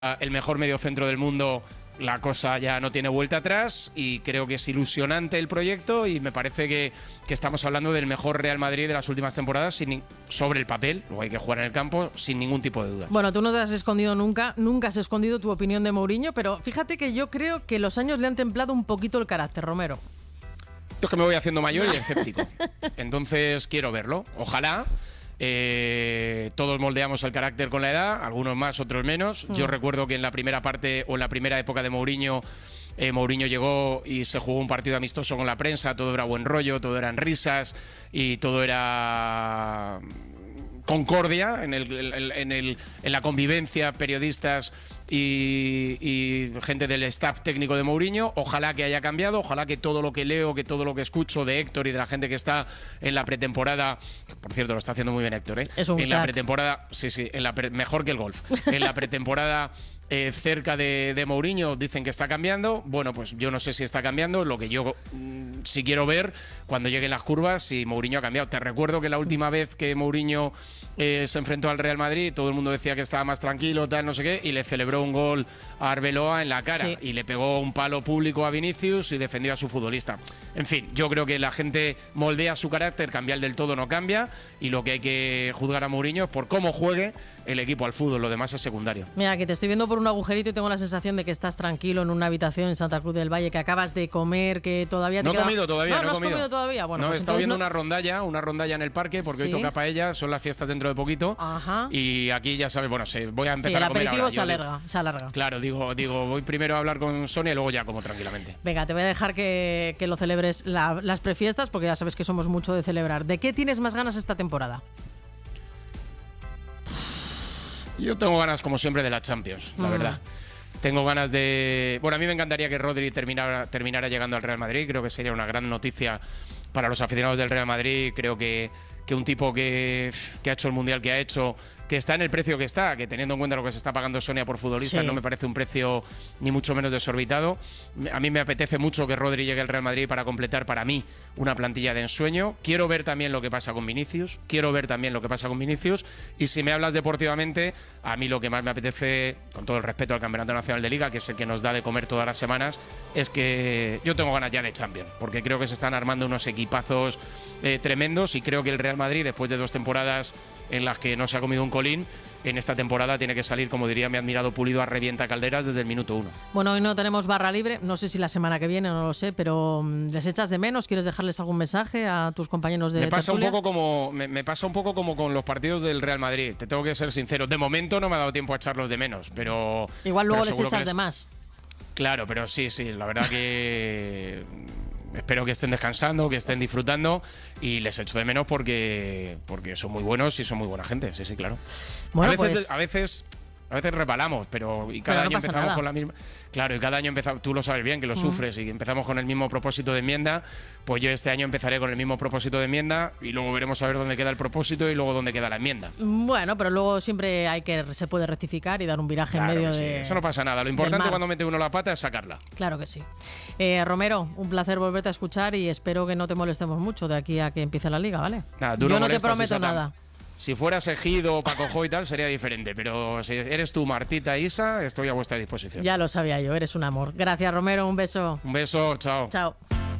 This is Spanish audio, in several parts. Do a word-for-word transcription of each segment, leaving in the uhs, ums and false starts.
el mejor mediocentro del mundo, la cosa ya no tiene vuelta atrás y creo que es ilusionante el proyecto y me parece que, que estamos hablando del mejor Real Madrid de las últimas temporadas sin, sobre el papel, luego hay que jugar en el campo sin ningún tipo de duda. Bueno, tú no te has escondido nunca, nunca has escondido tu opinión de Mourinho, pero fíjate que yo creo que los años le han templado un poquito el carácter, Romero. Yo es que me voy haciendo mayor y escéptico, entonces quiero verlo, ojalá. Eh, todos moldeamos el carácter con la edad, algunos más, otros menos. Mm. Yo recuerdo que en la primera parte o en la primera época de Mourinho, eh, Mourinho llegó y se jugó un partido amistoso con la prensa, todo era buen rollo, todo eran risas y todo era concordia en, el, en, en, el, en la convivencia, periodistas y, y gente del staff técnico de Mourinho. Ojalá que haya cambiado, ojalá que todo lo que leo, que todo lo que escucho de Héctor y de la gente que está en la pretemporada, por cierto, lo está haciendo muy bien Héctor, ¿eh? Es un en crack. La pretemporada, sí, sí, en la pre, mejor que el golf. En la pretemporada eh, cerca de, de Mourinho dicen que está cambiando. Bueno, pues yo no sé si está cambiando. Lo que yo mmm, sí quiero ver cuando lleguen las curvas si Mourinho ha cambiado. Te recuerdo que la última vez que Mourinho eh, se enfrentó al Real Madrid, todo el mundo decía que estaba más tranquilo, tal, no sé qué, y le celebró un gol a Arbeloa en la cara, sí, y le pegó un palo público a Vinicius y defendió a su futbolista. En fin, yo creo que la gente moldea su carácter, cambiar del todo no cambia, y lo que hay que juzgar a Mourinho es por cómo juegue el equipo al fútbol, lo demás es secundario. Mira, que te estoy viendo por un agujerito y tengo la sensación de que estás tranquilo en una habitación en Santa Cruz del Valle, que acabas de comer, que todavía te No he queda... comido todavía, no, no, no he has comido. comido todavía. Bueno, no, pues he estado viendo no... una rondalla, una rondalla en el parque, porque ¿Sí? hoy toca paella, son las fiestas dentro de poquito. Ajá. Y aquí ya sabes, bueno, se, voy a empezar sí, a comer ahora. el aperitivo se alarga, digo, se alarga. Claro, digo, digo, voy primero a hablar con Sonia y luego ya como tranquilamente. Venga, te voy a dejar que, que lo celebres la, las prefiestas, porque ya sabes que somos mucho de celebrar. ¿De qué tienes más ganas esta temporada? Yo tengo ganas, como siempre, de la Champions, la mm. verdad. Tengo ganas de... Bueno, a mí me encantaría que Rodri terminara, terminara llegando al Real Madrid. Creo que sería una gran noticia para los aficionados del Real Madrid. Creo que, que un tipo que, que ha hecho el Mundial que ha hecho, que está en el precio que está, que teniendo en cuenta lo que se está pagando Sonia por futbolistas, sí, no me parece un precio ni mucho menos desorbitado. A mí me apetece mucho que Rodri llegue al Real Madrid para completar, para mí, una plantilla de ensueño. Quiero ver también lo que pasa con Vinicius, quiero ver también lo que pasa con Vinicius, y si me hablas deportivamente, a mí lo que más me apetece, con todo el respeto al Campeonato Nacional de Liga, que es el que nos da de comer todas las semanas, es que yo tengo ganas ya de Champions, porque creo que se están armando unos equipazos eh, tremendos, y creo que el Real Madrid, después de dos temporadas en las que no se ha comido un colín, en esta temporada tiene que salir, como diría mi admirado Pulido, a revienta calderas desde el minuto uno. Bueno, hoy no tenemos barra libre, no sé si la semana que viene, no lo sé, pero ¿les echas de menos? ¿Quieres dejarles algún mensaje a tus compañeros de me pasa tertulia? un poco como me, me pasa un poco como con los partidos del Real Madrid, te tengo que ser sincero, de momento no me ha dado tiempo a echarlos de menos, pero... Igual luego pero les echas les... de más. Claro, pero sí, sí, la verdad que... espero que estén descansando, que estén disfrutando, y les echo de menos porque porque son muy buenos y son muy buena gente, sí, sí, claro. Bueno, a veces, pues... a veces a veces resbalamos, pero y cada pero no año empezamos nada. con la misma. Claro, y cada año empezamos, tú lo sabes bien, que lo mm. sufres, y empezamos con el mismo propósito de enmienda. Pues yo este año empezaré con el mismo propósito de enmienda y luego veremos a ver dónde queda el propósito y luego dónde queda la enmienda. Bueno, pero luego siempre hay que se puede rectificar y dar un viraje claro en medio sí. de. Eso no pasa nada. Lo importante cuando mete uno la pata es sacarla. Claro que sí. Eh, Romero, un placer volverte a escuchar y espero que no te molestemos mucho de aquí a que empiece la liga, ¿vale? Nada, tú yo no, no te prometo nada. Si fueras Ejido o Paco Jo y tal, sería diferente. Pero si eres tú, Martita e Isa, estoy a vuestra disposición. Ya lo sabía yo, eres un amor. Gracias, Romero, un beso. Un beso, chao. Chao.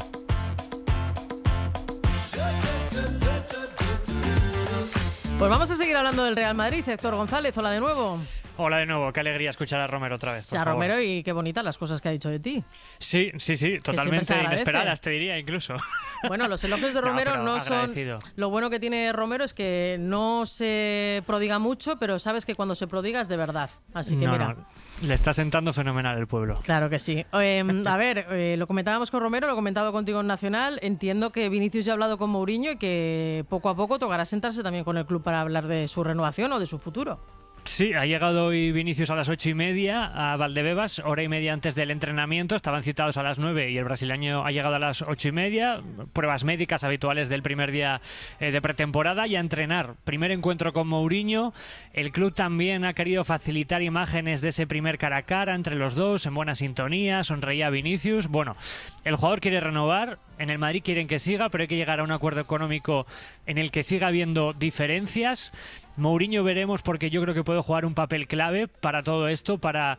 Pues vamos a seguir hablando del Real Madrid. Héctor González, hola de nuevo. Hola de nuevo, qué alegría escuchar a Romero otra vez. A Romero, y qué bonitas las cosas que ha dicho de ti. Sí, sí, sí, totalmente inesperadas, te diría incluso. Bueno, los elogios de Romero no, no son... Lo bueno que tiene Romero es que no se prodiga mucho, pero sabes que cuando se prodiga es de verdad. Así que no, mira. No, le está sentando fenomenal el pueblo. Claro que sí. Eh, a ver, eh, lo comentábamos con Romero, lo he comentado contigo en Nacional. Entiendo que Vinicius ya ha hablado con Mourinho y que poco a poco tocará sentarse también con el club para hablar de su renovación o de su futuro. Sí, ha llegado hoy Vinicius a las ocho y media a Valdebebas, hora y media antes del entrenamiento. Estaban citados a las nueve y el brasileño ha llegado a las ocho y media. Pruebas médicas habituales del primer día eh, de pretemporada y a entrenar. Primer encuentro con Mourinho. El club también ha querido facilitar imágenes de ese primer cara a cara entre los dos, en buena sintonía. Sonreía Vinicius. Bueno, el jugador quiere renovar. En el Madrid quieren que siga, pero hay que llegar a un acuerdo económico en el que siga habiendo diferencias. Mourinho veremos, porque yo creo que puede jugar un papel clave para todo esto, para